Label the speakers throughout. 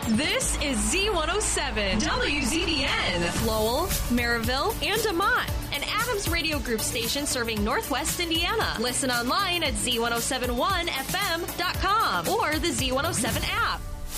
Speaker 1: This is Z107 WZDN. Lowell, Maryville, and DeMont. An Adams Radio Group station serving Northwest Indiana. Listen online at Z1071FM.com or the Z107 app.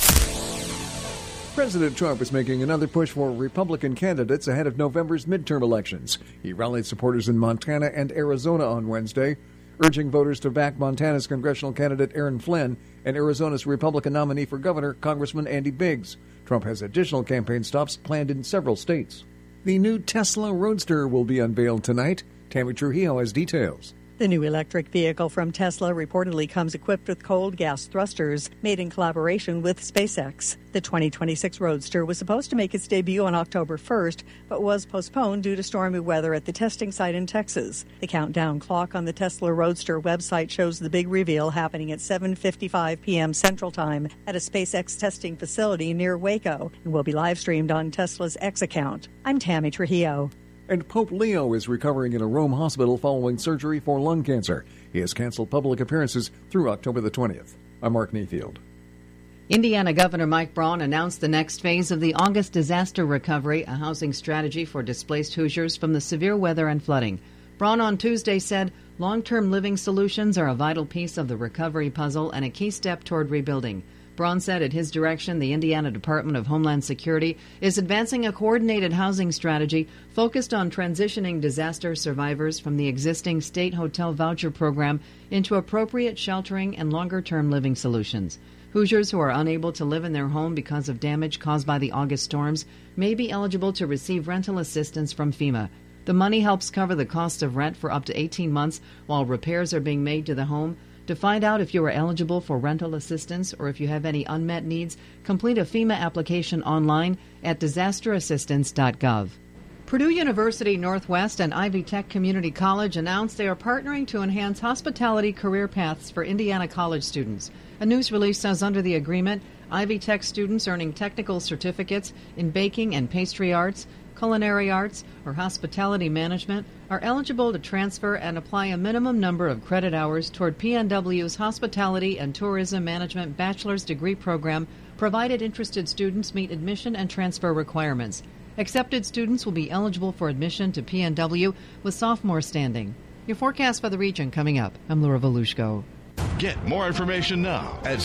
Speaker 2: President Trump is making another push for Republican candidates ahead of November's midterm elections. He rallied supporters in Montana and Arizona on Wednesday, urging voters to back Montana's congressional candidate Aaron Flynn and Arizona's Republican nominee for governor, Congressman Andy Biggs. Trump has additional campaign stops planned in several states. The new Tesla Roadster will be unveiled tonight. Tammy Trujillo has details.
Speaker 3: The new electric vehicle from Tesla reportedly comes equipped with cold gas thrusters made in collaboration with SpaceX. The 2026 Roadster was supposed to make its debut on October 1st, but was postponed due to stormy weather at the testing site in Texas. The countdown clock on the Tesla Roadster website shows the big reveal happening at 7:55 p.m. Central Time at a SpaceX testing facility near Waco and will be live streamed on Tesla's X account. I'm Tammy Trujillo.
Speaker 2: And Pope Leo is recovering in a Rome hospital following surgery for lung cancer. He has canceled public appearances through October the 20th. I'm Mark Mayfield.
Speaker 4: Indiana Governor Mike Braun announced the next phase of the August disaster recovery, a housing strategy for displaced Hoosiers from the severe weather and flooding. Braun on Tuesday said long-term living solutions are a vital piece of the recovery puzzle and a key step toward rebuilding. Braun said at his direction, the Indiana Department of Homeland Security is advancing a coordinated housing strategy focused on transitioning disaster survivors from the existing state hotel voucher program into appropriate sheltering and longer-term living solutions. Hoosiers who are unable to live in their home because of damage caused by the August storms may be eligible to receive rental assistance from FEMA. The money helps cover the cost of rent for up to 18 months while repairs are being made to the home. To find out if you are eligible for rental assistance or if you have any unmet needs, complete a FEMA application online at disasterassistance.gov. Purdue University Northwest and Ivy Tech Community College announced they are partnering to enhance hospitality career paths for Indiana college students. A news release says under the agreement, Ivy Tech students earning technical certificates in baking and pastry arts, culinary arts, or hospitality management are eligible to transfer and apply a minimum number of credit hours toward PNW's Hospitality and Tourism Management Bachelor's Degree Program, provided interested students meet admission and transfer requirements. Accepted students will be eligible for admission to PNW with sophomore standing. Your forecast for the region coming up. I'm Laura Volushko.
Speaker 5: Get more information now at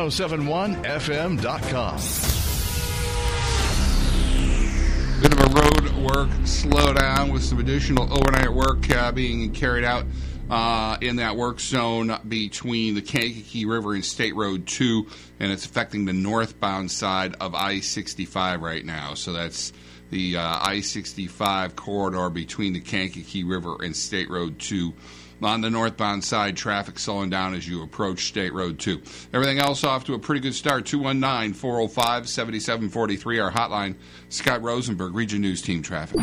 Speaker 5: Z1071FM.com.
Speaker 6: Bit of a road work slowdown with some additional overnight work being carried out in that work zone between the Kankakee River and State Road 2, and it's affecting the northbound side of I-65 right now. So that's the I-65 corridor between the Kankakee River and State Road 2. On the northbound side, traffic slowing down as you approach State Road 2. Everything else off to a pretty good start. 219-405-7743, our hotline. Scott Rosenberg, Region News Team Traffic.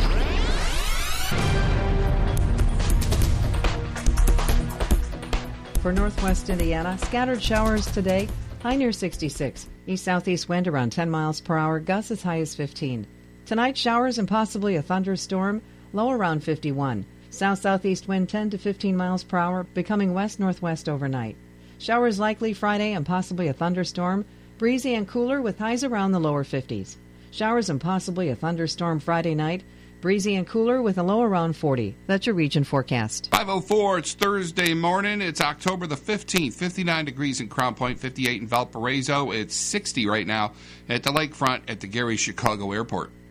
Speaker 4: For Northwest Indiana, scattered showers today, high near 66. East-southeast wind around 10 miles per hour, gusts as high as 15. Tonight, showers and possibly a thunderstorm, low around 51. South-southeast wind 10 to 15 miles per hour, becoming west-northwest overnight. Showers likely Friday and possibly a thunderstorm, breezy and cooler with highs around the lower 50s. Showers and possibly a thunderstorm Friday night, breezy and cooler with a low around 40. That's your region forecast.
Speaker 6: 5:04, it's Thursday morning. It's October the 15th, 59 degrees in Crown Point, 58 in Valparaiso. It's 60 right now at the lakefront at the Gary Chicago Airport.